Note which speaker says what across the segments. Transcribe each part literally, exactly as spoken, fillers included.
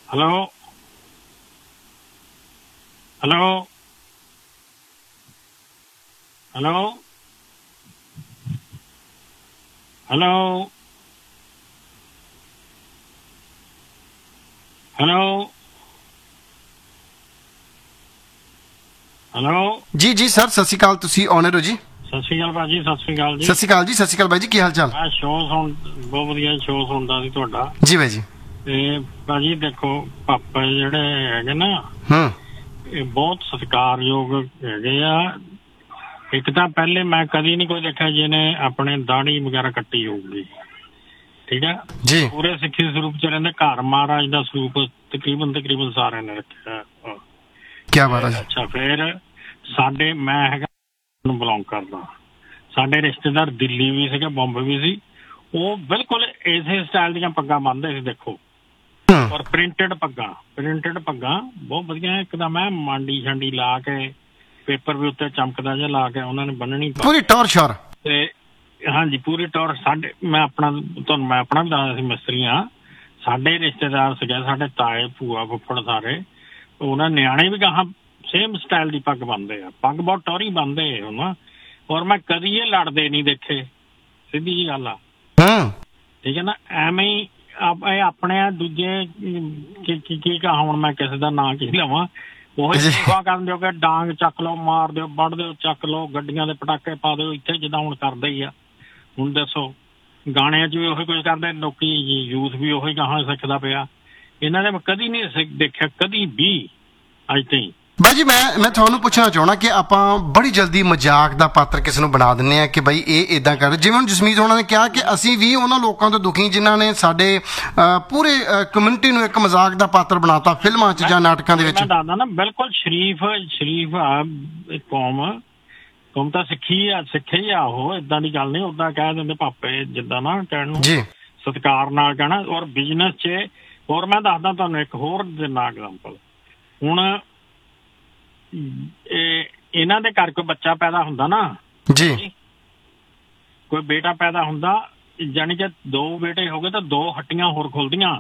Speaker 1: Hello hello hello hello hello hello
Speaker 2: ਜੀ ਜੀ sir, ਸਤਿ ਸ਼੍ਰੀ ਅਕਾਲ। ਤੁਸੀਂ ਆਨਰ ਹੋ ਜੀ?
Speaker 1: ਸਤਿ ਸ਼੍ਰੀ ਅਕਾਲ ਭਾਜੀ। ਸਤਿ ਸ਼੍ਰੀ ਅਕਾਲ ਜੀ।
Speaker 2: ਸਤਿ ਸ਼੍ਰੀ ਅਕਾਲ ਜੀ। ਸਤਿ ਸ਼੍ਰੀ ਅਕਾਲ ਬਾਈ ਜੀ, ਕੀ ਹਾਲ ਚਾਲ?
Speaker 1: ਮੈਂ ਸ਼ੋਅ ਸੁਣ ਬਹੁਤ ਵਧੀਆ ਸ਼ੋਅ ਸੁਣਦਾ ਸੀ ਤੁਹਾਡਾ
Speaker 2: ਜੀ ਬਾਈ ਜੀ।
Speaker 1: ਤੇ ਭਾਜੀ ਦੇਖੋ, ਪਾਪਾ ਜਿਹੜੇ ਹੈਗੇ ਨਾ
Speaker 2: ਹੂੰ
Speaker 1: ਇਹ ਬਹੁਤ ਸਤਿਕਾਰਯੋਗ ਹੈਗੇ ਆ। ਇੱਕ ਤਾਂ ਪਹਿਲੇ ਮੈਂ ਕਦੀ ਨਹੀਂ ਕੋਈ ਦੇਖਿਆ ਜਿਹਨੇ ਆਪਣੇ ਦਾੜੀ ਵਗੈਰਾ ਕੱਟੀ ਹੋਊਗੀ, ਠੀਕ ਹੈ
Speaker 2: ਜੀ।
Speaker 1: ਪੂਰੇ ਸਿੱਖੀ ਸਰੂਪ ਚ ਰਹਿੰਦੇ। ਘਰ ਮਹਾਰਾਜ ਦਾ ਸਰੂਪ ਤਕਰੀਬਨ ਤਕਰੀਬਨ ਸਾਰਿਆਂ ਨੇ ਰੱਖਿਆ।
Speaker 2: ਕਿਆ ਬਾਤ ਹੈ ਜੀ।
Speaker 1: ਅੱਛਾ, ਫਿਰ ਸਾਡੇ ਮੈਂ ਹੈਗਾ ਨੂੰ ਬਿਲੋਂਗ ਕਰਦਾ, ਸਾਡੇ ਰਿਸ਼ਤੇਦਾਰ ਦਿੱਲੀ ਵੀ ਸੀਗੇ, ਬੰਬੇ ਵੀ ਸੀ। ਉਹ ਬਿਲਕੁਲ ਇਸੇ ਸਟਾਈਲ ਦੀਆਂ ਪੱਗਾਂ ਬੰਨ੍ਹਦੇ ਸੀ ਦੇਖੋ, ਔਰ ਪ੍ਰਿੰਟਡ ਪੱਗਾਂ ਪ੍ਰਿੰਟਡ ਪੱਗਾਂ ਬਹੁਤ ਵਧੀਆ। ਇੱਕਦਮ ਮੈਂ ਮਾਂਡੀ ਸ਼ਾਂਡੀ ਲਾ ਕੇ ਪੇਪਰ ਵੀ ਉੱਤੇ ਚਮਕਦਾ ਜਿਹਾ ਲਾ ਕੇ ਉਹਨਾਂ ਨੇ ਬੰਨਣੀ
Speaker 2: ਪੂਰੀ ਟੌਰ ਸ਼ੌਰ।
Speaker 1: ਤੇ ਹਾਂਜੀ ਪੂਰੀ ਟੌਰ। ਸਾਡੇ ਮੈਂ ਆਪਣਾ ਤੁਹਾਨੂੰ ਮੈਂ ਆਪਣਾ ਵੀ ਦੱਸਦਾ ਸੀ, ਮਿਸਤਰੀ ਹਾਂ। ਸਾਡੇ ਰਿਸ਼ਤੇਦਾਰ ਸੀਗੇ, ਸਾਡੇ ਤਾਏ ਭੂਆ ਫੁੱਫੜ ਸਾਰੇ, ਉਹਨਾਂ ਨਿਆਣੇ ਵੀ ਗਾਹਾਂ ਸੇਮ ਸਟਾਈਲ ਦੀ ਪੱਗ ਬੰਨ੍ਹਦੇ ਆ। ਪੱਗ ਬਹੁਤ ਟੌਰੀ ਬੰਨ੍ਹਦੇ ਉਹਨਾਂ, ਔਰ ਮੈਂ ਕਦੀ ਇਹ ਲੜਦੇ ਨਹੀਂ ਦੇਖੇ, ਸਿੱਧੀ ਜਿਹੀ ਗੱਲ ਆ। ਠੀਕ ਹੈ ਨਾ, ਐਵੇਂ ਹੀ ਆਪਣੇ ਦੂਜੇ ਕੀ ਕੀ ਕਹਾਂ ਹੁਣ ਮੈਂ ਕਿਸੇ ਦਾ ਨਾਂ ਕੀ ਲਵਾਂ, ਉਹੀ ਸੇਵਾ ਕਰਨ ਜੋਗੇ ਡਾਂਗ ਚੱਕ ਲਓ, ਮਾਰ ਦਿਓ, ਵੱਢ ਦਿਓ, ਚੱਕ ਲਓ, ਗੱਡੀਆਂ ਦੇ ਪਟਾਕੇ ਪਾ ਦਿਓ ਇੱਥੇ, ਜਿੱਦਾਂ ਹੁਣ ਕਰਦੇ ਹੀ ਆ। ਹੁਣ ਦੱਸੋ, ਗਾਣਿਆਂ 'ਚ ਵੀ ਉਹੀ ਕੁਝ ਕਰਦੇ ਲੋਕੀ, ਯੂਥ ਵੀ ਉਹੀ ਗਾਹਾਂ ਸਿੱਖਦਾ ਪਿਆ। ਇਹਨਾਂ ਦੇ ਮੈਂ ਕਦੀ ਨਹੀਂ ਦੇਖਿਆ, ਕਦੀ ਵੀ ਅੱਜ ਤਾਈਂ।
Speaker 2: ਬਾਈ ਜੀ, ਮੈਂ ਮੈਂ ਤੁਹਾਨੂੰ ਪੁੱਛਣਾ ਚਾਹੁੰਦਾ ਕਿ ਆਪਾਂ ਬੜੀ ਜਲਦੀ ਮਜ਼ਾਕ ਦਾ ਪਾਤਰ ਕਿਸੇ ਨੂੰ ਬਣਾ ਦਿੰਦੇ ਹਾਂ ਕਿ ਬਾਈ ਇਹ ਇੱਦਾਂ ਕਰ। ਜਿਵੇਂ ਹੁਣ ਜਸਮੀਤ ਹੋਣਾ ਨੇ ਕਿਹਾ ਕਿ ਅਸੀਂ ਵੀ ਉਹਨਾਂ ਲੋਕਾਂ ਤੋਂ ਦੁਖੀ ਜਿਨ੍ਹਾਂ ਨੇ ਸਾਡੇ ਪੂਰੇ ਕਮਿਊਨਿਟੀ ਨੂੰ ਇੱਕ ਮਜ਼ਾਕ ਦਾ ਪਾਤਰ ਬਣਾਤਾ ਫਿਲਮਾਂ 'ਚ ਜਾਂ ਨਾਟਕਾਂ ਦੇ ਵਿੱਚ।
Speaker 1: ਮੈਂ ਦੱਸਦਾ ਨਾ, ਬਿਲਕੁਲ ਸ਼ਰੀਫ ਸ਼ਰੀਫ ਆ ਕੌਮ। ਕੌਮ ਤਾਂ ਸਿੱਖੀ ਆ, ਸਿੱਖੇ ਹੀ ਆ ਉਹ, ਇੱਦਾਂ ਦੀ ਗੱਲ ਨਹੀਂ। ਉੱਦਾਂ ਕਹਿ ਦਿੰਦੇ ਪਾਪੇ, ਜਿੱਦਾਂ ਨਾ ਕਹਿਣ ਨੂੰ
Speaker 2: ਜੀ,
Speaker 1: ਸਤਿਕਾਰ ਨਾਲ ਕਹਿਣਾ। ਔਰ ਬਿਜ਼ਨਸ 'ਚ ਹੋਰ ਮੈਂ ਦੱਸਦਾ ਤੁਹਾਨੂੰ ਇੱਕ ਹੋਰ ਦਿੰਦਾ ਐਗਜ਼ਾਮਪਲ। ਹੁਣ ਇਹ ਇਹਨਾਂ ਦੇ ਘਰ ਕੋਈ ਬੱਚਾ ਪੈਦਾ ਹੁੰਦਾ ਨਾ
Speaker 2: ਜੀ,
Speaker 1: ਕੋਈ ਬੇਟਾ ਪੈਦਾ ਹੁੰਦਾ, ਜਾਣੀ ਕਿ ਦੋ ਬੇਟੇ ਹੋ ਗਏ ਤਾਂ ਦੋ ਹੱਟੀਆਂ ਹੋਰ ਖੁੱਲਦੀਆਂ।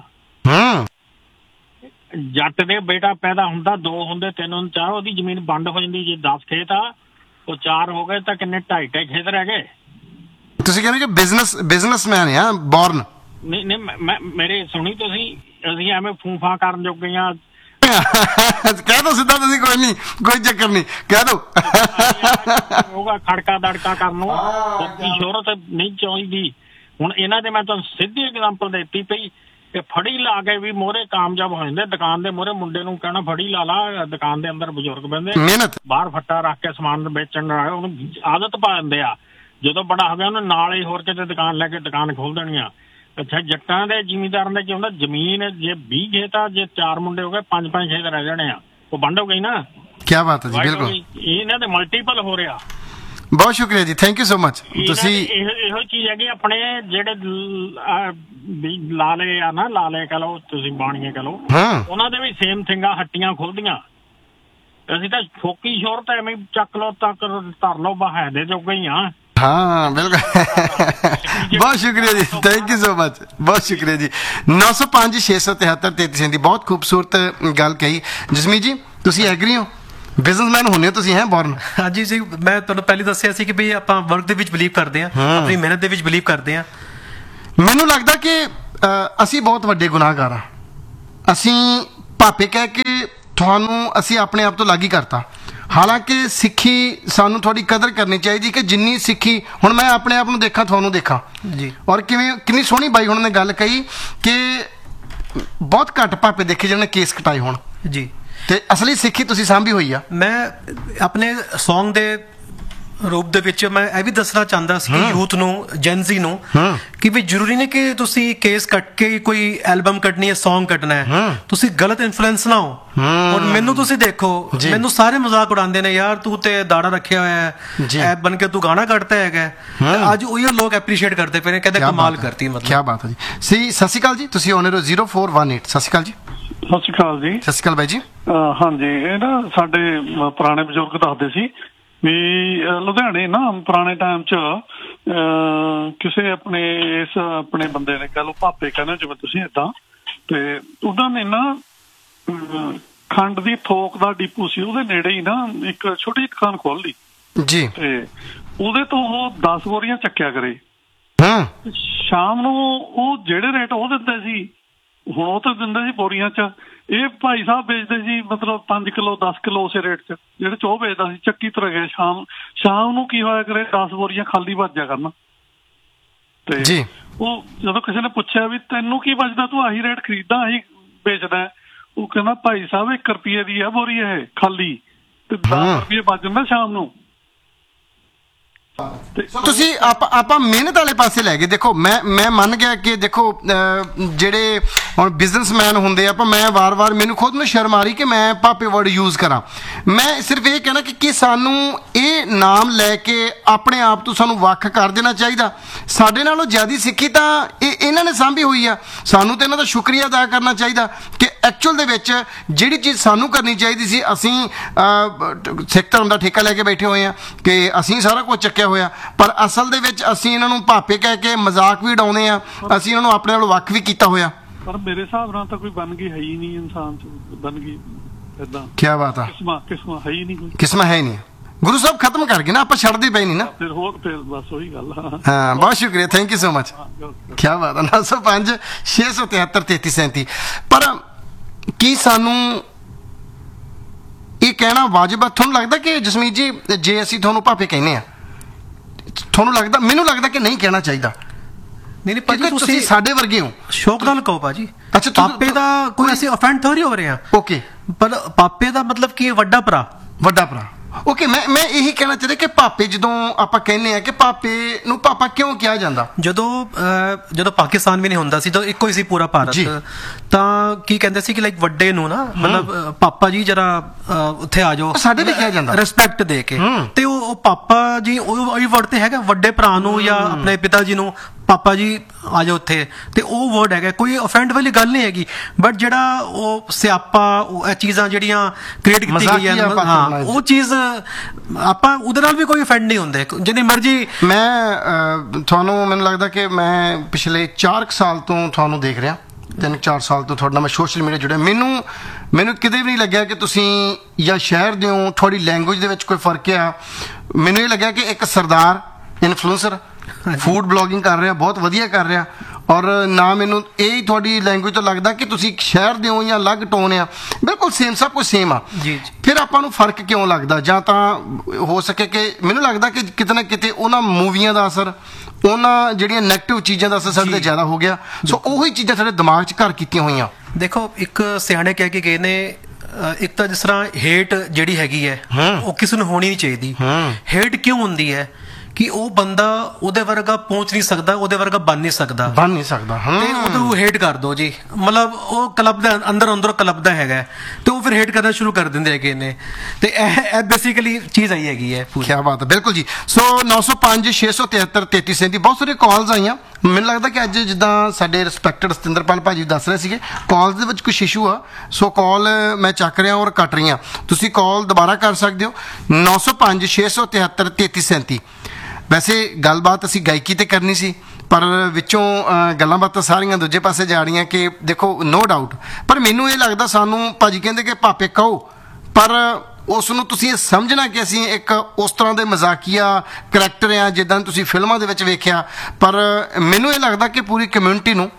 Speaker 1: ਜੱਟ ਦੇ ਬੇਟਾ ਪੈਦਾ ਹੁੰਦਾ, ਦੋ ਹੁੰਦੇ, ਤਿੰਨ ਹੁੰਦੇ, ਚਾਰ, ਉਹਦੀ ਜ਼ਮੀਨ ਵੰਡ ਹੋ ਜਾਂਦੀ। ਜੇ ਦਸ ਖੇਤ ਆ ਉਹ ਚਾਰ ਹੋ ਗਏ ਤਾਂ ਕਿੰਨੇ, ਢਾਈ ਢਾਈ ਖੇਤ ਰਹਿ ਗਏ। ਤੁਸੀਂ
Speaker 2: ਕਹਿੰਦੇ ਕਿ ਬਿਜ਼ਨਸ ਬਿਜ਼ਨਸਮੈਨ ਆ ਬੋਰਨ।
Speaker 1: ਨਹੀਂ ਨਹੀਂ, ਮੈਂ ਮੇਰੇ ਸੁਣੀ ਤੁਸੀਂ, ਅਸੀਂ ਐਵੇਂ ਫੂਫਾ ਕਰਨ ਜੋਗੇ ਆ।
Speaker 2: ਕਹਿ ਦੋ ਸਿੱਧਾ, ਤੁਸੀਂ ਕੋਈ ਨਹੀਂ, ਕੋਈ ਚੱਕਰ ਨਹੀਂ, ਕਹਿ ਦੋ।
Speaker 1: ਹੋਗਾ ਖੜਕਾ ਦੜਕਾ ਕਰਨ ਨੂੰ, ਸ਼ੋਹਰਤ ਨਹੀਂ ਚਾਹੀਦੀ। ਹੁਣ ਇਹਨਾਂ ਦੇ ਮੈਂ ਤੁਹਾਨੂੰ ਸਿੱਧੀ ਐਗਜ਼ਾਮਪਲ ਦਿੱਤੀ ਪਈ ਕਿ ਫੜੀ ਲਾ ਕੇ ਵੀ ਮੋਹਰੇ ਕਾਮਯਾਬ ਹੋ ਜਾਂਦੇ। ਦੁਕਾਨ ਦੇ ਮੋਹਰੇ ਮੁੰਡੇ ਨੂੰ ਕਹਿਣਾ ਫੜੀ ਲਾ ਲਾ, ਦੁਕਾਨ ਦੇ ਅੰਦਰ ਬਜ਼ੁਰਗ ਬਹਿੰਦੇ, ਮਿਹਨਤ ਬਾਹਰ ਫੱਟਾ ਰੱਖ ਕੇ ਸਮਾਨ ਵੇਚਣ, ਉਹਨੂੰ ਆਦਤ ਪਾ ਦਿੰਦੇ ਆ। ਜਦੋਂ ਬੜਾ ਹੋ ਗਿਆ ਉਹਨੂੰ ਨਾਲ ਹੀ ਹੋਰ ਕਿਤੇ ਦੁਕਾਨ ਲੈ ਕੇ ਦੁਕਾਨ ਖੋਲ ਦੇਣੀ ਆ। ਅੱਛਾ, ਜੱਟਾਂ ਦੇ ਜ਼ਿਮੀਂਦਾਰਾਂ ਦਾ ਕੀ ਹੁੰਦਾ, ਜ਼ਮੀਨ ਜੇ ਵੀਹ ਖੇਤ ਆ, ਜੇ ਚਾਰ ਮੁੰਡੇ ਹੋ ਗਏ ਪੰਜ ਪੰਜ ਖੇਤ ਰਹਿ ਜਾਣੇ ਆ, ਉਹ ਵੰਡ ਹੋ ਗਈ ਨਾ।
Speaker 2: ਕਿਆ ਬਾਤ ਹੈ ਜੀ, ਬਿਲਕੁਲ।
Speaker 1: ਇਹਨਾਂ ਦੇ ਮਲਟੀਪਲ ਹੋ ਰਿਹਾ।
Speaker 2: ਬਹੁਤ ਸ਼ੁਕਰੀਆ ਜੀ, ਥੈਂਕ ਯੂ ਸੋ ਮਚ। ਤੁਸੀਂ
Speaker 1: ਇਹੋ ਚੀਜ਼ ਹੈਗੀ ਆਪਣੇ ਜਿਹੜੇ ਲਾਲੇ ਆ ਨਾ, ਲਾਲੇ ਕਹਿ ਲਓ ਤੁਸੀਂ, ਬਾਣੀਏ ਕਹਿ ਲਓ, ਉਹਨਾਂ ਦੇ ਵੀ ਸੇਮ ਥਿੰਗਾਂ, ਹੱਟੀਆਂ ਖੁੱਲਦੀਆਂ। ਅਸੀਂ ਤਾਂ ਫੋਕੀ ਸ਼ੋਹਰਤ ਐਵੇਂ ਚੱਕ ਲਓ, ਤੱਕ ਧਰ ਲਓ, ਬਹਾਇ ਦੇ ਜੋਗੇ ਹੀ ਆ। ਹਾਂ ਬਿਲਕੁਲ, ਬਹੁਤ ਸ਼ੁਕਰੀਆ ਜੀ, ਥੈਂਕ ਯੂ ਸੋ ਮਚ, ਬਹੁਤ ਸ਼ੁਕਰੀਆ ਜੀ। ਨੌ ਸੌ ਪੰਜ ਛੇ ਸੌ ਤਿਹੱਤਰ ਤੇਤੀ ਸੈਂਤੀ, ਬਹੁਤ ਖੂਬਸੂਰਤ ਗੱਲ ਕਹੀ। ਜਸਮੀਤ ਜੀ, ਤੁਸੀਂ ਐਗਰੀ ਹੋ? ਬਿਜ਼ਨਸਮੈਨ ਹੁੰਦੇ ਹੋ ਤੁਸੀਂ, ਹੈ ਬੋਰਨ?
Speaker 3: ਹਾਂਜੀ ਜੀ, ਮੈਂ ਤੁਹਾਨੂੰ ਪਹਿਲੇ ਦੱਸਿਆ ਸੀ ਕਿ ਵੀ ਆਪਾਂ ਵਰਕ ਦੇ ਵਿੱਚ ਬਿਲੀਵ ਕਰਦੇ ਹਾਂ, ਆਪਣੀ ਮਿਹਨਤ ਦੇ ਵਿੱਚ ਬਿਲੀਵ ਕਰਦੇ ਹਾਂ।
Speaker 2: ਮੈਨੂੰ ਲੱਗਦਾ ਕਿ ਅਸੀਂ ਬਹੁਤ ਵੱਡੇ ਗੁਨਾਹਗਾਰ ਹਾਂ। ਅਸੀਂ ਭਾਪੇ ਕਹਿ ਕੇ ਤੁਹਾਨੂੰ ਅਸੀਂ ਆਪਣੇ ਆਪ ਤੋਂ ਅਲੱਗ ਹੀ ਕਰਤਾ। ਹਾਲਾਂਕਿ ਸਿੱਖੀ ਸਾਨੂੰ ਥੋੜੀ ਕਦਰ ਕਰਨੀ ਚਾਹੀਦੀ ਕਿ ਜਿੰਨੀ ਸਿੱਖੀ, ਹੁਣ ਮੈਂ ਆਪਣੇ ਆਪ ਨੂੰ ਦੇਖਾਂ, ਤੁਹਾਨੂੰ ਦੇਖਾਂ ਜੀ, ਔਰ ਕਿਵੇਂ ਕਿੰਨੀ ਸੋਹਣੀ ਬਾਈ ਹੁਣ ਨੇ ਗੱਲ ਕਹੀ ਕਿ ਬਹੁਤ ਘੱਟ ਭਾਪੇ ਦੇਖੇ ਜਿਹਨੇ ਕੇਸ ਕਟਾਏ ਹੋਣ ਜੀ। ਤੇ ਅਸਲੀ ਸਿੱਖੀ ਤੁਸੀਂ ਸਾਂਭੀ ਹੋਈ ਆ।
Speaker 3: ਮੈਂ ਆਪਣੇ ਸੌਂਗ ਦੇ ਰੂਪ ਦੇ ਵਿੱਚ ਮੈਂ ਇਹ ਵੀ ਦੱਸਣਾ ਚਾਹੁੰਦਾ ਸੀ ਯੂਥ ਨੂੰ, ਜੈਨਜ਼ੀ ਨੂੰ, ਕਿ ਵੀ ਜ਼ਰੂਰੀ ਨਹੀਂ ਕਿ ਤੁਸੀਂ ਕੇਸ ਕੱਟ ਕੇ ਕੋਈ ਐਲਬਮ ਕੱਢਣੀ ਹੈ, ਸੌਂਗ ਕੱਢਣਾ ਹੈ। ਤੁਸੀਂ ਗਲਤ ਇਨਫਲੂਐਂਸ ਨਾ ਹੋ। ਹੁਣ ਮੈਨੂੰ ਤੁਸੀਂ ਦੇਖੋ, ਮੈਨੂੰ ਸਾਰੇ ਮਜ਼ਾਕ ਉਡਾਉਂਦੇ ਨੇ, ਯਾਰ ਤੂੰ ਤੇ ਦਾੜਾ ਰੱਖਿਆ ਹੋਇਆ ਹੈ, ਐ ਬਣ ਕੇ ਤੂੰ ਗਾਣਾ ਕੱਢਦਾ ਹੈਗਾ। ਅੱਜ ਉਹੀ ਲੋਕ ਐਪਰੀਸ਼ੀਏਟ ਕਰਦੇ ਪਏ ਨੇ, ਕਹਿੰਦੇ ਕਮਾਲ ਕਰਤੀ। ਮਤਲਬ
Speaker 2: ਕੀ ਬਾਤ ਹੈ ਜੀ। ਸੀ ਸਤਿ ਸ਼੍ਰੀ ਅਕਾਲ ਜੀ, ਤੁਸੀਂ ਆਨਰ ਹੋ ਜ਼ੀਰੋ ਫੋਰ ਵਨ ਏਟ। ਸਤਿ ਸ਼੍ਰੀ ਅਕਾਲ ਜੀ।
Speaker 4: ਸਤਿ ਸ਼੍ਰੀ ਅਕਾਲ ਜੀ।
Speaker 2: ਸਤਿ ਸ਼੍ਰੀ ਅਕਾਲ ਬਾਈ ਜੀ।
Speaker 4: ਹਾਂਜੀ, ਇਹ ਨਾ ਸਾਡੇ ਪੁਰਾਣੇ ਬਜ਼ੁਰਗ ਦੱਸਦੇ ਸੀ ਵੀ ਲੁਧਿਆਣੇ ਨਾ ਪੁਰਾਣੇ ਟਾਈਮ 'ਚ ਕਿਸੇ ਆਪਣੇ ਇਸ ਆਪਣੇ ਬੰਦੇ ਨੇ ਕਹਿ ਲਓ, ਭਾਪੇ ਕਹਿੰਦੇ ਜਿਵੇਂ ਤੁਸੀਂ ਏਦਾਂ, ਤੇ ਉਹਨਾਂ ਨੇ ਨਾ ਅਹ, ਖੰਡ ਦੀ ਥੋਕ ਦਾ ਡਿਪੂ ਸੀ, ਉਹਦੇ ਨੇੜੇ ਹੀ ਨਾ ਇੱਕ ਛੋਟੀ ਜਿਹੀ ਦੁਕਾਨ ਖੋਲ ਲਈ
Speaker 2: ਜੀ,
Speaker 4: ਤੇ ਉਹਦੇ ਤੋਂ ਉਹ ਦਸ ਬੋਰੀਆਂ ਚੱਕਿਆ ਕਰੇ।
Speaker 2: ਹਾਂ
Speaker 4: ਸ਼ਾਮ ਨੂੰ ਉਹ ਜਿਹੜੇ ਰੇਟ ਉਹ ਦਿੰਦੇ ਸੀ, ਹੁਣ ਉਹ ਤਾਂ ਦਿੰਦੇ ਸੀ ਬੋਰੀਆਂ ਚ, ਇਹ ਭਾਈ ਸਾਹਿਬ ਵੇਚਦੇ ਸੀ ਮਤਲਬ ਪੰਜ ਕਿਲੋ ਦਸ ਕਿਲੋ ਉਸੇ ਰੇਟ ਚ ਜਿਹੜੇ ਚ ਉਹ ਵੇਚਦਾ ਸੀ। ਚੱਕੀ ਤੁਰ ਗਏ, ਸ਼ਾਮ ਸ਼ਾਮ ਨੂੰ ਕੀ ਹੋਇਆ ਕਰੇ ਦਸ ਬੋਰੀਆਂ ਖਾਲੀ ਵੱਜ ਜਾ ਕਰਨ। ਤੇ
Speaker 2: ਜੀ,
Speaker 4: ਉਹ ਜਦੋਂ ਕਿਸੇ ਨੇ ਪੁੱਛਿਆ ਵੀ ਤੈਨੂੰ ਕੀ ਬਚਦਾ, ਤੂੰ ਆਹੀ ਰੇਟ ਖਰੀਦਦਾ ਆਹੀ ਵੇਚਦਾ, ਉਹ ਕਹਿੰਦਾ ਭਾਈ ਸਾਹਿਬ ਇੱਕ ਰੁਪਈਏ ਦੀ ਆ ਬੋਰੀ ਇਹ ਖਾਲੀ, ਤੇ ਦਸ ਰੁਪਈਏ ਬਚ ਜਾਂਦਾ ਸ਼ਾਮ ਨੂੰ।
Speaker 2: ਸੋ ਤੁਸੀਂ ਆਪਾਂ ਆਪਾਂ ਮਿਹਨਤ ਵਾਲੇ ਪਾਸੇ ਲੈ ਗਏ। ਦੇਖੋ ਮੈਂ ਮੈਂ ਮੰਨ ਗਿਆ ਕਿ ਦੇਖੋ ਅਹ, ਜਿਹੜੇ ਹੁਣ ਬਿਜ਼ਨਸਮੈਨ ਹੁੰਦੇ ਆਪਾਂ, ਮੈਂ ਵਾਰ-ਵਾਰ ਮੈਨੂੰ ਖੁਦ ਨੂੰ ਸ਼ਰਮ ਆ ਰਹੀ ਕਿ ਮੈਂ ਭਾਪੇ ਵਰਡ ਯੂਜ਼ ਕਰਾਂ। ਮੈਂ ਸਿਰਫ ਇਹ ਕਹਿਣਾ ਕਿ ਕੀ ਸਾਨੂੰ ਇਹ ਨਾਮ ਲੈ ਕੇ ਆਪਣੇ ਆਪ ਤੋਂ ਸਾਨੂੰ ਵੱਖ ਕਰ ਦੇਣਾ ਚਾਹੀਦਾ? ਸਾਡੇ ਨਾਲੋਂ ਜ਼ਿਆਦਾ ਸਿੱਖੀ ਤਾਂ ਇਹ ਇਹਨਾਂ ਨੇ ਸਾਂਭੀ ਹੋਈ ਆ, ਸਾਨੂੰ ਤਾਂ ਇਹਨਾਂ ਦਾ ਸ਼ੁਕਰੀਆ ਅਦਾ ਕਰਨਾ ਚਾਹੀਦਾ ਕਿ ਐਕਚੁਅਲ ਦੇ ਵਿੱਚ ਜਿਹੜੀ ਚੀਜ਼ ਸਾਨੂੰ ਕਰਨੀ ਚਾਹੀਦੀ ਸੀ, ਅਸੀਂ ਸਿੱਖ ਧਰਮ ਦਾ ਠੇਕਾ ਲੈ ਕੇ ਬੈਠੇ ਹੋਏ ਆ ਕਿ ਅਸੀਂ ਸਾਰਾ ਕੁਝ ਚੱਕਿਆ ਹੋਇਆ, ਪਰ ਅਸਲ ਦੇ ਵਿੱਚ ਅਸੀਂ ਇਹਨਾਂ ਨੂੰ ਭਾਪੇ ਕਹਿ ਕੇ ਮਜ਼ਾਕ ਵੀ ਉਡਾਉਂਦੇ ਆ, ਅਸੀਂ ਇਹਨਾਂ ਨੂੰ ਆਪਣੇ ਨਾਲੋਂ ਵੱਖ ਵੀ ਕੀਤਾ ਹੋਇਆ।
Speaker 4: ਪਰ ਮੇਰੇ ਹਿਸਾਬ ਨਾਲ ਤਾਂ ਕੋਈ ਬਣ ਗਈ ਹੈ ਹੀ ਨਹੀਂ, ਇਨਸਾਨ ਚ ਬਣ ਗਈ ਏਦਾਂ।
Speaker 2: ਕੀ ਬਾਤ ਆ,
Speaker 4: ਕਿਸਮਾਂ ਕਿਸਮਾਂ ਹੈ ਹੀ ਨਹੀਂ ਕੋਈ,
Speaker 2: ਕਿਸਮਾਂ ਹੈ ਹੀ ਨਹੀਂ। ਗੁਰੂ ਸਾਹਿਬ ਖਤਮ ਕਰ ਗਏ ਨਾ, ਆਪਾਂ ਛੱਡਦੇ ਪਏ ਨਹੀਂ ਨਾ।
Speaker 4: ਫਿਰ ਹੋਰ ਫਿਰ ਬਸ ਉਹੀ ਗੱਲ ਆ।
Speaker 2: ਹਾਂ, ਬਹੁਤ ਸ਼ੁਕਰੀਆ, ਥੈਂਕ ਯੂ ਸੋ ਮਚ। ਕੀ ਬਾਤ ਆ। ਨੌ ਸੌ ਪੰਜ ਛੇ ਸੌ ਤਿਹੱਤਰ ਤੇਤੀ ਸੈਂਤੀ। ਪਰ ਕੀ ਸਾਨੂੰ ਇਹ ਕਹਿਣਾ ਵਾਜਬ ਆ? ਤੁਹਾਨੂੰ ਲੱਗਦਾ ਕਿ ਜਸਮੀਤ ਜੀ ਜੇ ਅਸੀਂ ਤੁਹਾਨੂੰ ਭਾਪੇ ਕਹਿੰਦੇ ਆ, ਤੁਹਾਨੂੰ ਲੱਗਦਾ? ਮੈਨੂੰ ਲੱਗਦਾ ਕਿ ਨਹੀਂ ਕਹਿਣਾ ਚਾਹੀਦਾ।
Speaker 3: ਨਹੀਂ ਨਹੀਂ ਭਾਜੀ,
Speaker 2: ਤੁਸੀਂ ਸਾਡੇ ਵਰਗੇ ਹੋ,
Speaker 3: ਸ਼ੌਕ ਨਾਲ ਕਹੋ ਭਾਜੀ।
Speaker 2: ਅੱਛਾ,
Speaker 3: ਪਾਪੇ ਦਾ ਕੋਈ ਅਸੀਂ ਅਫੈਂਡ ਥੋੜੀ ਹੋ ਰਹੇ ਆ।
Speaker 2: ਓਕੇ,
Speaker 3: ਪਰ ਪਾਪੇ ਦਾ ਮਤਲਬ ਕੀ ਹੈ? ਵੱਡਾ ਭਰਾ।
Speaker 2: ਵੱਡਾ ਭਰਾ। ਓਕੇ, ਮੈਂ ਮੈਂ ਇਹੀ ਕਹਿਣਾ ਚਾਹੁੰਦਾ ਕਿ ਭਾਪੇ ਜਦੋਂ ਆਪਾਂ ਕਹਿੰਦੇ ਆ ਕਿ ਭਾਪੇ ਨੂੰ ਪਾਪਾ ਕਿਉਂ ਕਿਹਾ ਜਾਂਦਾ?
Speaker 3: ਜਦੋਂ ਜਦੋਂ ਪਾਕਿਸਤਾਨ ਵੀ ਨਹੀਂ ਹੁੰਦਾ ਸੀ, ਜਦੋਂ ਇੱਕੋ ਹੀ ਸੀ ਪੂਰਾ ਭਾਰਤ, ਤਾਂ ਕੀ ਕਹਿੰਦੇ ਸੀ ਕਿ ਲਾਈਕ ਵੱਡੇ ਨੂੰ ਨਾ ਮਤਲਬ ਪਾਪਾ ਜੀ ਜਰਾ ਉੱਥੇ ਆ ਜਾਓ,
Speaker 2: ਸਾਡੇ ਵੀ ਕਿਹਾ ਜਾਂਦਾ
Speaker 3: ਰਿਸਪੈਕਟ ਦੇ ਕੇ। ਤੇ ਉਹ ਪਾਪਾ ਜੀ ਉਹ ਵਰਡ ਤੇ ਹੈਗਾ ਵੱਡੇ ਭਰਾ ਨੂੰ ਜਾਂ ਆਪਣੇ ਪਿਤਾ ਜੀ ਨੂੰ ਪਾਪਾ ਜੀ ਆ ਜਾਓ ਉੱਥੇ, ਤੇ ਉਹ ਵਰਡ ਹੈਗਾ, ਕੋਈ ਅਫੈਂਡ ਵਾਲੀ ਗੱਲ ਨਹੀਂ ਹੈਗੀ। ਬਟ ਜਿਹੜਾ ਉਹ ਸਿਆਪਾ, ਉਹ ਇਹ ਚੀਜ਼ਾਂ ਜਿਹੜੀਆਂ ਕ੍ਰੀਏਟ ਕੀਤੀ ਗਈਆਂ, ਹਾਂ, ਉਹ ਚੀਜ਼ ਆਪਾਂ ਉਹਦੇ ਨਾਲ ਵੀ ਕੋਈ ਅਫੈਂਡ ਨਹੀਂ ਹੁੰਦੇ ਜਿੰਨੀ ਮਰਜ਼ੀ।
Speaker 2: ਮੈਂ ਤੁਹਾਨੂੰ ਮੈਨੂੰ ਲੱਗਦਾ ਕਿ ਮੈਂ ਪਿਛਲੇ ਚਾਰ ਸਾਲ ਤੋਂ ਤੁਹਾਨੂੰ ਦੇਖ ਰਿਹਾ, ਤਿੰਨ ਚਾਰ ਸਾਲ ਤੋਂ ਤੁਹਾਡੇ ਨਾਲ ਮੈਂ ਸੋਸ਼ਲ ਮੀਡੀਆ ਜੁੜਿਆ। ਮੈਨੂੰ ਮੈਨੂੰ ਕਿਤੇ ਵੀ ਨਹੀਂ ਲੱਗਿਆ ਕਿ ਤੁਸੀਂ ਜਾਂ ਸ਼ਹਿਰ ਦੇ ਹੋ, ਤੁਹਾਡੀ ਲੈਂਗੁਏਜ ਦੇ ਵਿੱਚ ਕੋਈ ਫਰਕ ਆ। ਮੈਨੂੰ ਇਹ ਲੱਗਿਆ ਕਿ ਇੱਕ ਸਰਦਾਰ ਇਨਫਲੂਐਂਸਰ ਫੂਡ ਬਲੌਗਿੰਗ ਕਰ ਰਿਹਾ, ਬਹੁਤ ਵਧੀਆ ਕਰ ਰਿਹਾ। ਔਰ ਨਾ ਮੈਨੂੰ ਇਹ ਤੁਹਾਡੀ ਲੈਂਗੁਏਜ ਤੋਂ ਲੱਗਦਾ ਕਿ ਤੁਸੀਂ ਸ਼ਹਿਰ ਦੇ ਹੋ ਜਾਂ ਅਲੱਗ ਟੋਨ ਆ, ਬਿਲਕੁਲ ਸੇਮ, ਸਭ ਕੁਝ ਸੇਮ ਆ।
Speaker 3: ਜੀ,
Speaker 2: ਫਿਰ ਆਪਾਂ ਨੂੰ ਫਰਕ ਕਿਉਂ ਲੱਗਦਾ? ਜਾਂ ਤਾਂ ਹੋ ਸਕੇ ਕਿ ਮੈਨੂੰ ਲੱਗਦਾ ਕਿ ਕਿਤੇ ਨਾ ਕਿਤੇ ਉਹਨਾਂ ਮੂਵੀਆਂ ਦਾ ਅਸਰ, ਉਹਨਾਂ ਜਿਹੜੀਆਂ ਨੈਗੇਟਿਵ ਚੀਜ਼ਾਂ ਦਾ ਅਸਰ ਸਾਡੇ ਤੇ ਜ਼ਿਆਦਾ ਹੋ ਗਿਆ। ਸੋ ਉਹੀ ਚੀਜ਼ਾਂ ਸਾਡੇ ਦਿਮਾਗ 'ਚ ਘਰ ਕੀਤੀਆਂ ਹੋਈਆਂ।
Speaker 3: ਦੇਖੋ, ਇੱਕ ਸਿਆਣੇ ਕਹਿ ਕੇ ਗਏ ਨੇ, ਇੱਕ ਤਾਂ ਜਿਸ ਤਰ੍ਹਾਂ ਹੇਟ ਜਿਹੜੀ ਹੈਗੀ ਹੈ ਉਹ ਕਿਸੇ ਨੂੰ ਹੋਣੀ ਨਹੀਂ ਚਾਹੀਦੀ। ਹੇਟ ਕਿਉਂ ਹੁੰਦੀ ਹੈ? ਕਿ ਉਹ ਬੰਦਾ ਉਹਦੇ ਵਰਗਾ ਪਹੁੰਚ ਨਹੀਂ ਸਕਦਾ, ਉਹਦੇ ਵਰਗਾ ਬਣ ਨਹੀਂ ਸਕਦਾ
Speaker 2: ਬਣ ਨਹੀਂ ਸਕਦਾ
Speaker 3: ਤੇ ਉਹਨੂੰ ਹੇਟ ਕਰ ਦੋ ਜੀ। ਮਤਲਬ ਉਹ ਕਲੱਬ ਦੇ ਅੰਦਰ ਅੰਦਰ ਕਲੱਬ ਦਾ ਹੈਗਾ, ਤੇ ਉਹ ਫਿਰ ਹੇਟ ਕਰਨਾ ਸ਼ੁਰੂ ਕਰ ਦਿੰਦੇ ਹੈਗੇ ਨੇ। ਤੇ ਇਹ ਬੇਸਿਕਲੀ ਚੀਜ਼ ਆਈ ਹੈਗੀ ਹੈ।
Speaker 2: ਕੀ ਬਾਤ ਹੈ, ਬਿਲਕੁਲ ਜੀ। ਸੋ ਨੌ ਸੌ ਪੰਜ ਛੇ ਸੌ ਤਿਹੱਤਰ ਤੇਤੀ ਸੈਂਤੀ ਬਹੁਤ ਸਾਰੀਆਂ ਕਾਲਸ ਆਈਆਂ। ਮੈਨੂੰ ਲੱਗਦਾ ਕਿ ਅੱਜ ਜਿੱਦਾਂ ਸਾਡੇ ਰਿਸਪੈਕਟਡ ਸਤਿੰਦਰਪਾਲ ਭਾਜੀ ਦੱਸ ਰਹੇ ਸੀਗੇ, ਕਾਲਸ ਦੇ ਵਿੱਚ ਕੁਛ ਇਸ਼ੂ ਆ। ਸੋ ਕਾਲ ਮੈਂ ਚੱਕ ਰਿਹਾ ਔਰ ਕੱਟ ਰਹੀਆਂ, ਤੁਸੀਂ ਕਾਲ ਦੁਬਾਰਾ ਕਰ ਸਕਦੇ ਹੋ। ਨੌ ਸੌ ਪੰਜ ਛੇ ਸੌ ਤਿਹੱਤਰ ਤੇਤੀ ਸੈਂਤੀ। ਵੈਸੇ ਗੱਲਬਾਤ ਅਸੀਂ ਗਾਇਕੀ ਤੇ ਕਰਨੀ ਸੀ, ਪਰ ਵਿੱਚੋਂ ਗੱਲਾਂ ਬਾਤਾਂ ਸਾਰੀਆਂ ਦੂਜੇ ਪਾਸੇ ਜਾ ਰਹੀਆਂ ਕਿ ਦੇਖੋ ਨੋ ਡਾਊਟ। ਪਰ ਮੈਨੂੰ ਇਹ ਲੱਗਦਾ, ਸਾਨੂੰ ਭਾਜੀ ਕਹਿੰਦੇ ਕਿ ਭਾਪੇ ਕਹੋ, ਪਰ ਉਸ ਨੂੰ ਤੁਸੀਂ ਇਹ ਸਮਝਣਾ ਕਿ ਅਸੀਂ ਇੱਕ ਉਸ ਤਰ੍ਹਾਂ ਦੇ ਮਜ਼ਾਕੀਆ ਕਰੈਕਟਰ ਆ ਜਿੱਦਾਂ ਤੁਸੀਂ ਫਿਲਮਾਂ ਦੇ ਵਿੱਚ ਵੇਖਿਆ। ਪਰ ਮੈਨੂੰ ਇਹ ਲੱਗਦਾ ਕਿ ਪੂਰੀ ਕਮਿਊਨਿਟੀ ਨੂੰ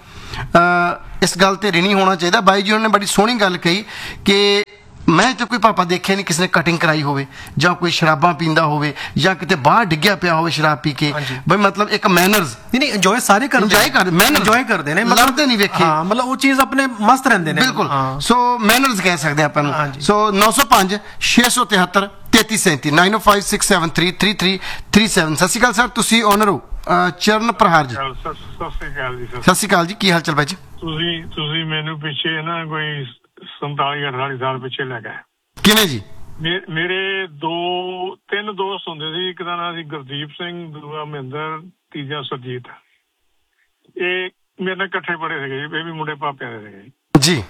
Speaker 2: ਇਸ ਗੱਲ ਤੇ ਰਿਣੀ ਹੋਣਾ ਚਾਹੀਦਾ। ਬਾਈ ਜੀ ਉਹਨਾਂ ਨੇ ਬੜੀ ਸੋਹਣੀ ਗੱਲ ਕਹੀ ਕਿ ਮੈਂ ਤਾਂ ਕੋਈ ਪਾਪਾ ਦੇਖਿਆ ਨਹੀਂ ਕਿਸੇ ਨੇ ਕਟਿੰਗ ਕਰਾਈ ਹੋਵੇ, ਜਾਂ ਕੋਈ ਸ਼ਰਾਬਾਂ ਪੀਂਦਾ ਹੋਵੇ, ਜਾਂ ਕਿਤੇ ਬਾਹਰ ਡਿੱਗਿਆ ਪਿਆ ਹੋਵੇ ਸ਼ਰਾਬ ਪੀ ਕੇ। ਬਈ ਮਤਲਬ ਇੱਕ ਮੈਨਰਸ
Speaker 3: ਨਹੀਂ, ਇੰਜੋਏ ਸਾਰੇ ਕਰਦੇ,
Speaker 2: ਇੰਜੋਏ ਕਰਦੇ, ਮੈਨਰ
Speaker 3: ਇੰਜੋਏ ਕਰਦੇ ਨੇ,
Speaker 2: ਲੜਦੇ ਨਹੀਂ ਵੇਖੇ।
Speaker 3: ਹਾਂ, ਮਤਲਬ ਉਹ ਚੀਜ਼ ਆਪਣੇ ਮਸਤ ਰਹਿੰਦੇ ਨੇ,
Speaker 2: ਬਿਲਕੁਲ। ਸੋ ਮੈਨਰਸ ਕਹਿ ਸਕਦੇ ਆਪਾਂ ਨੂੰ। ਸੋ ਨੌ ਸੌ ਪੰਜ ਛੇ ਸੌ ਤਿਹੱਤਰ ਤੇਤੀ ਸੈਂਤੀ ਨਾਈਨ ਓ five six seven three three three three seven. ਸਤਿ ਸ਼੍ਰੀ ਅਕਾਲ ਸਰ, ਤੁਸੀਂ ਓਨਰ ਹੋ ਚਰਨ ਪ੍ਰਹਾਰ ਜੀ।
Speaker 1: ਸਤਿ ਸ਼੍ਰੀ ਅਕਾਲ ਜੀ।
Speaker 2: ਸਤਿ ਸ਼੍ਰੀ ਅਕਾਲ ਜੀ, ਕੀ ਹਾਲ ਚਾਲ ਬਾਈ ਜੀ?
Speaker 1: ਤੁਸੀਂ ਤੁਸੀਂ ਮੈਨੂੰ ਪਿੱਛੇ ਨਾ ਕੋਈ ਸੰਤਾਲੀ ਅਠਤਾਲੀ ਸਾਲ ਪਿੱਛੇ ਲੈ ਗਏ।
Speaker 2: ਕਿਵੇਂ ਜੀ?
Speaker 1: ਮੇਰੇ ਦੋ ਤਿੰਨ ਦੋਸਤ ਹੁੰਦੇ ਸੀ, ਇੱਕ ਦਾ ਨਾਂ ਸੀ ਗੁਰਦੀਪ ਸਿੰਘ, ਦੂਆ ਮਹਿੰਦਰ, ਤੀਜਾ ਸੁਰਜੀਤ। ਇਹ ਮੇਰੇ ਨਾਲ ਇਕੱਠੇ ਪੜ੍ਹੇ ਸੀਗੇ ਜੀ, ਇਹ ਵੀ ਮੁੰਡੇ ਪਾਪਿਆਂ ਦੇ ਸੀਗੇ
Speaker 2: ਜੀ।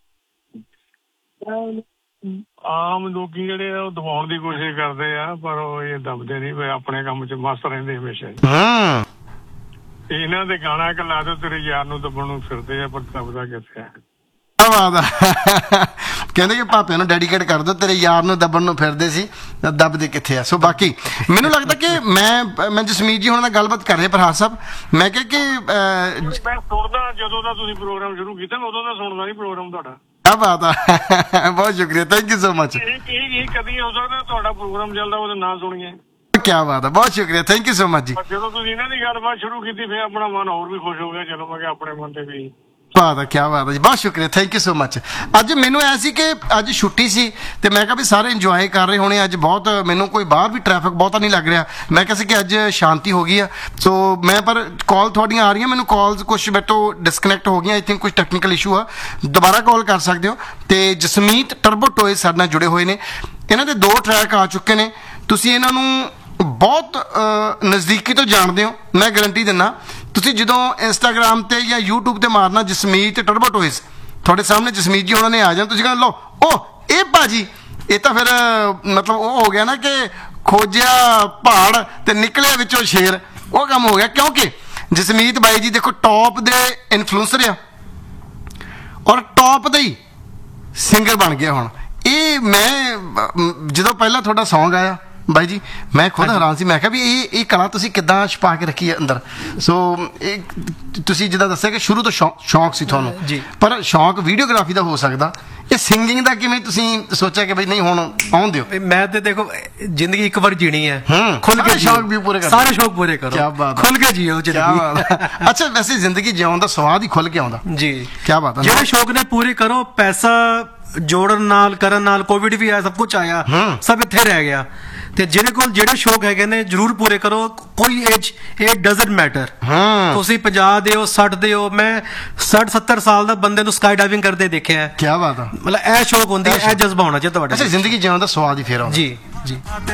Speaker 1: ਆਮ ਲੋਕੀ ਜਿਹੜੇ ਆ ਉਹ ਦਬਾਉਣ ਦੀ ਕੋਸ਼ਿਸ਼ ਕਰਦੇ ਆ, ਪਰ ਉਹ ਇਹ ਦਬਦੇ ਨਹੀਂ, ਵੀ ਆਪਣੇ ਕੰਮ 'ਚ ਮਸਤ ਰਹਿੰਦੇ ਹਮੇਸ਼ਾ ਜੀ। ਇਹਨਾਂ ਦੇ ਗਾਣਾ ਇੱਕ ਲਾ ਦਿਓ, ਤੇਰੇ ਯਾਰ ਨੂੰ ਦਬਣ ਨੂੰ ਫਿਰਦੇ ਆ, ਪਰ ਦਬਦਾ ਕਿੱਥੇ ਆ।
Speaker 2: ਕਿਆ ਬਾਤ ਆ। ਕਹਿੰਦੇ ਕਿ ਭਾਪੇ ਨੂੰ ਡੈਡੀਕੇਟ ਕਰ ਦਿਓ, ਤੇਰੇ ਯਾਰ ਨੂੰ ਦੱਬਣ ਨੂੰ ਫਿਰਦੇ ਸੀ, ਦੱਬਦੇ ਕਿੱਥੇ ਆ। ਸੋ ਬਾਕੀ ਮੈਨੂੰ ਲੱਗਦਾ ਕਿ ਮੈਂ ਮੈਂ ਜਸਮੀਤ ਜੀ ਹੁਣ ਨਾਲ ਗੱਲਬਾਤ ਕਰ ਰਿਹਾ ਪ੍ਰਹਾਰ ਸਾਹਿਬ, ਮੈਂ ਕਿਹਾ ਕਿ ਅਹ,
Speaker 1: ਮੈਂ ਸੁਣਦਾ ਜਦੋਂ ਦਾ ਤੁਸੀਂ ਪ੍ਰੋਗਰਾਮ ਸ਼ੁਰੂ ਕੀਤਾ ਉਦੋਂ ਦਾ ਸੁਣਦਾ ਨਹੀਂ ਪ੍ਰੋਗਰਾਮ ਤੁਹਾਡਾ।
Speaker 2: ਕਿਆ ਬਾਤ ਆ, ਬਹੁਤ ਸ਼ੁਕਰੀਆ, ਥੈਂਕ ਯੂ ਸੋ ਮਚ।
Speaker 1: ਇਹ ਇਹ ਕਦੀ ਹੋ ਸਕਦਾ ਤੁਹਾਡਾ ਪ੍ਰੋਗਰਾਮ ਚੱਲਦਾ ਉਹਦੇ ਨਾ ਸੁਣੀਏ।
Speaker 2: ਕਿਆ ਬਾਤ ਆ, ਬਹੁਤ ਸ਼ੁਕਰੀਆ, ਥੈਂਕ ਯੂ ਸੋ ਮਚ ਜੀ।
Speaker 1: ਜਦੋਂ ਤੁਸੀਂ ਇਹਨਾਂ ਦੀ ਗੱਲਬਾਤ ਸ਼ੁਰੂ ਕੀਤੀ ਫਿਰ ਆਪਣਾ ਮਨ ਹੋਰ ਵੀ ਖੁਸ਼ ਹੋ ਗਿਆ। ਚਲੋ ਮੈਂ ਕਿਹਾ ਆਪਣੇ ਮਨ ਤੇ ਵੀ
Speaker 2: ਬਾਤ ਆ, ਕਿਆ ਬਾਤ ਹੈ ਜੀ, ਬਹੁਤ ਸ਼ੁਕਰੀਆ, ਥੈਂਕ ਯੂ ਸੋ ਮਚ। ਅੱਜ ਮੈਨੂੰ ਐ ਸੀ ਕਿ ਅੱਜ ਛੁੱਟੀ ਸੀ ਤੇ ਮੈਂ ਕਿਹਾ ਵੀ ਸਾਰੇ ਇੰਜੋਏ ਕਰ ਰਹੇ ਹੋਣੇ ਅੱਜ, ਬਹੁਤ ਮੈਨੂੰ ਕੋਈ ਬਾਹਰ ਵੀ ਟ੍ਰੈਫਿਕ ਬਹੁਤਾ ਨਹੀਂ ਲੱਗ ਰਿਹਾ। ਮੈਂ ਕਿਹਾ ਸੀ ਕਿ ਅੱਜ ਸ਼ਾਂਤੀ ਹੋ ਗਈ ਆ। ਸੋ ਮੈਂ ਪਰ ਕਾਲ ਤੁਹਾਡੀਆਂ ਆ ਰਹੀਆਂ, ਮੈਨੂੰ ਕਾਲਸ ਕੁਛ ਬੈਠੋ ਡਿਸਕਨੈਕਟ ਹੋ ਗਈਆਂ, ਆਈ ਥਿੰਕ ਕੁਝ ਟੈਕਨੀਕਲ ਇਸ਼ੂ ਆ, ਦੁਬਾਰਾ ਕਾਲ ਕਰ ਸਕਦੇ ਹੋ। ਤੇ ਜਸਮੀਤ ਟਰਬੋ ਟੋਏ ਸਾਡੇ ਨਾਲ ਜੁੜੇ ਹੋਏ ਨੇ, ਇਹਨਾਂ ਦੇ ਦੋ ਟਰੈਕ ਆ ਚੁੱਕੇ ਨੇ, ਤੁਸੀਂ ਇਹਨਾਂ ਨੂੰ ਬਹੁਤ ਨਜ਼ਦੀਕੀ ਤੋਂ ਜਾਣਦੇ ਹੋ, ਮੈਂ ਗਾਰੰਟੀ ਦਿੰਦਾ। ਤੁਸੀਂ ਜਦੋਂ ਇੰਸਟਾਗ੍ਰਾਮ ਤੇ ਜਾਂ YouTube ਤੇ ਮਾਰਨਾ ਜਸਮੀਤ ਟਰਬੋ ਟੋਇਜ਼, ਤੁਹਾਡੇ ਸਾਹਮਣੇ ਜਸਮੀਤ ਜੀ ਉਹਨਾਂ ਨੇ ਆ ਜਾਣਾ, ਤੁਸੀਂ ਕਹਿੰਦੇ ਲਓ ਉਹ ਇਹ ਭਾਜੀ, ਇਹ ਤਾਂ ਫਿਰ ਮਤਲਬ ਉਹ ਹੋ ਗਿਆ ਨਾ ਕਿ ਖੋਜਿਆ ਪਹਾੜ ਤੇ ਨਿਕਲਿਆ ਵਿੱਚੋਂ ਸ਼ੇਰ, ਉਹ ਕੰਮ ਹੋ ਗਿਆ। ਕਿਉਂਕਿ ਜਸਮੀਤ ਬਾਈ ਜੀ ਦੇਖੋ ਟੌਪ ਦੇ ਇਨਫਲੂਐਂਸਰ ਆ ਔਰ ਟੌਪ ਦੇ ਹੀ ਸਿੰਗਰ ਬਣ ਗਿਆ ਹੁਣ। ਇਹ ਮੈਂ ਜਦੋਂ ਪਹਿਲਾਂ ਤੁਹਾਡਾ ਸੌਂਗ ਆਇਆ ਬਾਈ ਜੀ, ਮੈਂ ਖੁਦ ਹੈਰਾਨ ਸੀ, ਮੈਂ ਕਿਹਾ ਵੀ ਇਹ ਇਹ ਕਲਾ ਤੁਸੀਂ ਕਿੱਦਾਂ ਛੁਪਾ ਕੇ ਰੱਖੀ ਹੈ ਅੰਦਰ। ਸੋ ਇਹ ਤੁਸੀਂ ਜਿੱਦਾਂ ਦੱਸਿਆ ਕਿ ਸ਼ੁਰੂ ਤੋਂ ਸ਼ੌਂਕ ਸੀ ਤੁਹਾਨੂੰ, ਪਰ ਸ਼ੌਂਕ ਵੀਡੀਓਗ੍ਰਾਫੀ ਦਾ ਹੋ ਸਕਦਾ, ਇਹ ਸਿੰਗਿੰਗ ਦਾ ਕਿਵੇਂ ਤੁਸੀਂ ਸੋਚਿਆ ਕਿ ਬਈ ਨਹੀਂ ਹੁਣ ਆਉਣ ਦਿਓ?
Speaker 3: ਮੈਂ ਤੇ ਦੇਖੋ ਜ਼ਿੰਦਗੀ ਇੱਕ ਵਾਰ ਜੀਣੀ ਹੈ,
Speaker 2: ਖੁੱਲ ਕੇ ਸ਼ੌਂਕ ਵੀ ਪੂਰੇ ਕਰੋ,
Speaker 3: ਸਾਰੇ ਸ਼ੌਂਕ ਪੂਰੇ ਕਰੋ,
Speaker 2: ਕੀ ਬਾਤ,
Speaker 3: ਖੁੱਲ ਕੇ ਜੀਓ ਜ਼ਿੰਦਗੀ।
Speaker 2: ਅੱਛਾ, ਵੈਸੇ ਜ਼ਿੰਦਗੀ ਜਿਉਣ ਦਾ ਸਵਾਦ ਹੀ ਖੁੱਲ ਕੇ ਆਉਂਦਾ
Speaker 3: ਜੀ,
Speaker 2: ਕੀ ਬਾਤ ਹੈ।
Speaker 3: ਜਿਹੜੇ ਸ਼ੌਂਕ ਨੇ ਪੂਰੇ ਕਰੋ, ਪੈਸਾ ਜੋੜਨ ਨਾਲ ਕਰਨ ਨਾਲ ਕੋਵਿਡ ਵੀ ਆਇਆ, ਸਭ ਕੁਝ ਆਇਆ, ਸਭ ਇੱਥੇ ਰਹਿ ਗਿਆ। ਤੇ ਜਿਹਦੇ ਕੋਲ ਜਿਹੜੇ ਸ਼ੌਕ ਹੈਗੇ ਨੇ ਜ਼ਰੂਰ ਪੂਰੇ ਕਰੋ, ਕੋਈ ਏਜ ਇਹ ਡਜ਼ਨਟ ਮੈਟਰ। ਤੁਸੀਂ ਪੰਜਾਹ ਦੇ ਹੋ, ਸੱਠ ਦੇ ਹੋ, ਮੈਂ ਸੱਠ ਸੱਤਰ ਸਾਲ ਦਾ ਬੰਦੇ ਨੂੰ ਸਕਾਈ ਡਾਈਵਿੰਗ ਕਰਦੇ ਦੇਖਿਆ।
Speaker 2: ਕੀ ਬਾਤ ਆ,
Speaker 3: ਮਤਲਬ ਇਹ ਸ਼ੌਕ ਹੁੰਦੀ ਹੈ, ਇਹ ਜਜ਼ਬਾ ਹੋਣਾ ਚਾਹੀਦਾ ਤੁਹਾਡਾ।
Speaker 2: ਅੱਛਾ, ਜ਼ਿੰਦਗੀ ਜਿਉਣ ਦਾ ਸਵਾਦ ਹੀ ਫੇਰ ਆਉਂਦਾ।
Speaker 3: ਜੀ ਜੀ।